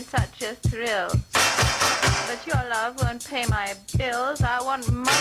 me such a thrill. But your love won't pay my bills. I want money.